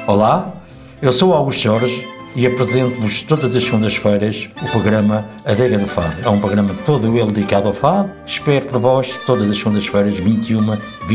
Olá, eu sou Augusto Jorge e apresento-vos todas as segundas-feiras o programa Adega do Fado. É um programa todo ele dedicado ao fado. Espero por vós todas as segundas-feiras, 21,